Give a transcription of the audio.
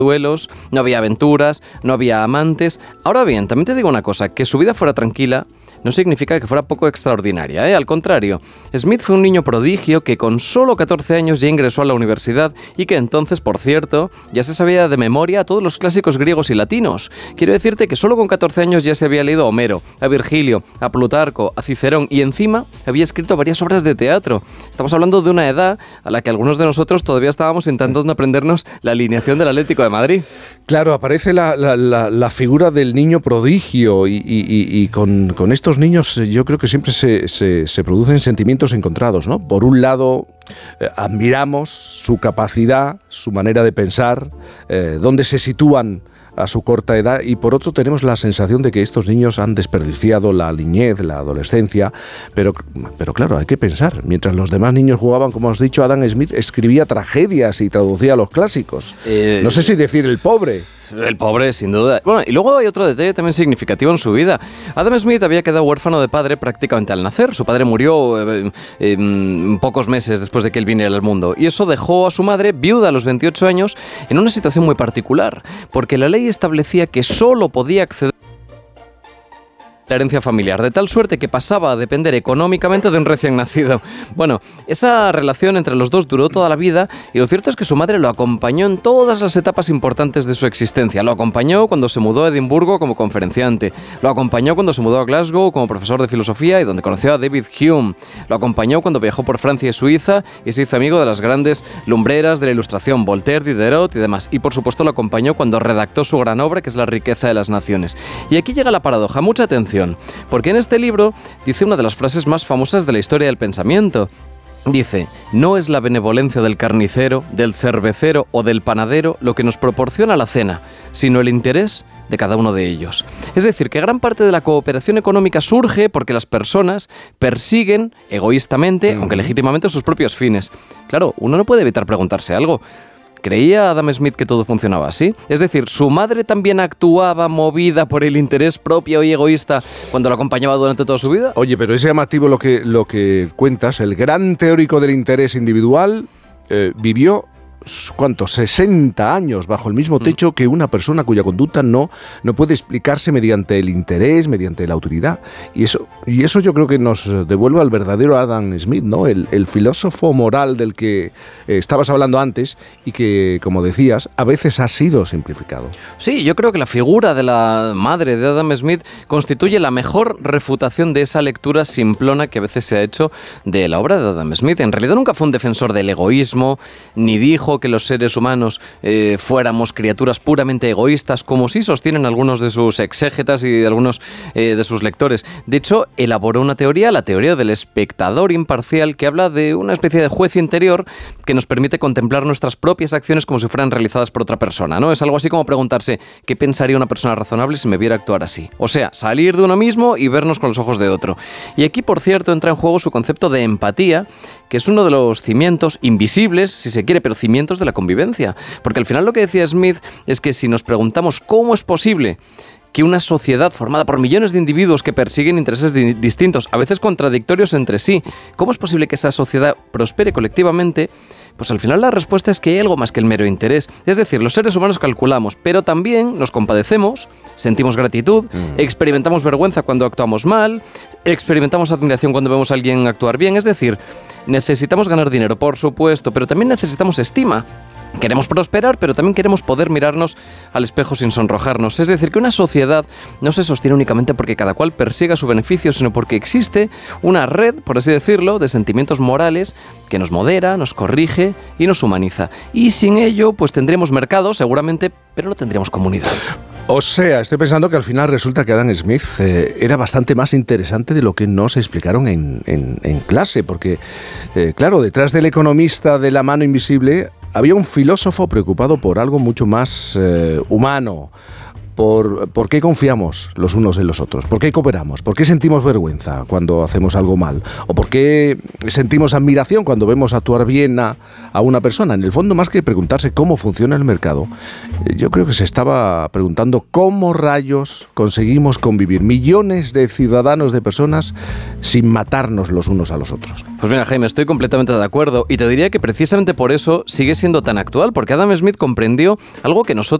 duelos, no había aventuras, no había amantes. Ahora bien, también te digo una cosa, que su vida fuera tranquila no significa que fuera poco extraordinaria, ¿eh? Al contrario, Smith fue un niño prodigio que con solo 14 años ya ingresó a la universidad y que entonces, por cierto, ya se sabía de memoria todos los clásicos griegos y latinos. Quiero decirte que solo con 14 años ya se había leído a Homero, a Virgilio, a Plutarco, a Cicerón y encima había escrito varias obras de teatro. Estamos hablando de una edad a la que algunos de nosotros todavía estábamos intentando aprendernos la alineación del Atlético de Madrid. Claro, aparece la figura del niño prodigio y con estos niños yo creo que siempre se producen sentimientos encontrados, ¿no? Por un lado, admiramos su capacidad, su manera de pensar, dónde se sitúan a su corta edad, y por otro tenemos la sensación de que estos niños han desperdiciado la niñez, la adolescencia, pero claro, hay que pensar, mientras los demás niños jugaban, como has dicho, Adam Smith escribía tragedias y traducía los clásicos. No sé si decir el pobre. El pobre, sin duda. Bueno, y luego hay otro detalle también significativo en su vida. Adam Smith había quedado huérfano de padre prácticamente al nacer. Su padre murió pocos meses después de que él viniera al mundo. Y eso dejó a su madre, viuda a los 28 años, en una situación muy particular, porque la ley establecía que solo podía acceder la herencia familiar, de tal suerte que pasaba a depender económicamente de un recién nacido. Bueno, esa relación entre los dos duró toda la vida y lo cierto es que su madre lo acompañó en todas las etapas importantes de su existencia. Lo acompañó cuando se mudó a Edimburgo como conferenciante, lo acompañó cuando se mudó a Glasgow como profesor de filosofía y donde conoció a David Hume, lo acompañó cuando viajó por Francia y Suiza y se hizo amigo de las grandes lumbreras de la Ilustración, Voltaire, Diderot y demás. Y por supuesto lo acompañó cuando redactó su gran obra que es La riqueza de las naciones. Y aquí llega la paradoja, mucha atención. Porque en este libro dice una de las frases más famosas de la historia del pensamiento. Dice, no es la benevolencia del carnicero, del cervecero o del panadero lo que nos proporciona la cena, sino el interés de cada uno de ellos. Es decir, que gran parte de la cooperación económica surge porque las personas persiguen egoístamente, aunque legítimamente, sus propios fines. Claro, uno no puede evitar preguntarse algo. ¿Creía Adam Smith que todo funcionaba así? Es decir, ¿su madre también actuaba movida por el interés propio y egoísta cuando la acompañaba durante toda su vida? Oye, pero es llamativo lo que cuentas. El gran teórico del interés individual vivió, ¿cuánto? 60 años bajo el mismo techo que una persona cuya conducta no puede explicarse mediante el interés, mediante la autoridad. Y eso yo creo que nos devuelve al verdadero Adam Smith, ¿no? El filósofo moral del que estabas hablando antes y que, como decías, a veces ha sido simplificado. Sí, yo creo que la figura de la madre de Adam Smith constituye la mejor refutación de esa lectura simplona que a veces se ha hecho de la obra de Adam Smith. En realidad nunca fue un defensor del egoísmo, ni dijo que los seres humanos fuéramos criaturas puramente egoístas, como sí sostienen algunos de sus exégetas y de algunos de sus lectores. De hecho, elaboró una teoría, la teoría del espectador imparcial, que habla de una especie de juez interior que nos permite contemplar nuestras propias acciones como si fueran realizadas por otra persona, ¿no? Es algo así como preguntarse, ¿qué pensaría una persona razonable si me viera actuar así? O sea, salir de uno mismo y vernos con los ojos de otro. Y aquí, por cierto, entra en juego su concepto de empatía, que es uno de los cimientos invisibles, si se quiere, pero cimientos de la convivencia. Porque al final lo que decía Smith es que si nos preguntamos cómo es posible que una sociedad formada por millones de individuos que persiguen intereses distintos, a veces contradictorios entre sí, ¿cómo es posible que esa sociedad prospere colectivamente? Pues al final la respuesta es que hay algo más que el mero interés. Es decir, los seres humanos calculamos, pero también nos compadecemos, sentimos gratitud, experimentamos vergüenza cuando actuamos mal, experimentamos admiración cuando vemos a alguien actuar bien. Es decir, necesitamos ganar dinero, por supuesto, pero también necesitamos estima. Queremos prosperar, pero también queremos poder mirarnos al espejo sin sonrojarnos. Es decir, que una sociedad no se sostiene únicamente porque cada cual persiga su beneficio, sino porque existe una red, por así decirlo, de sentimientos morales que nos modera, nos corrige y nos humaniza. Y sin ello, pues tendríamos mercado, seguramente, pero no tendríamos comunidad. O sea, estoy pensando que al final resulta que Adam Smith era bastante más interesante de lo que nos explicaron en clase, porque, claro, detrás del economista de la mano invisible había un filósofo preocupado por algo mucho más humano, por qué confiamos los unos en los otros, por qué cooperamos, por qué sentimos vergüenza cuando hacemos algo mal, o por qué sentimos admiración cuando vemos actuar bien a una persona. En el fondo, más que preguntarse cómo funciona el mercado, yo creo que se estaba preguntando cómo rayos conseguimos convivir millones de ciudadanos, de personas, sin matarnos los unos a los otros. Pues mira, Jaime, estoy completamente de acuerdo, y te diría que precisamente por eso sigue siendo tan actual, porque Adam Smith comprendió algo que nosotros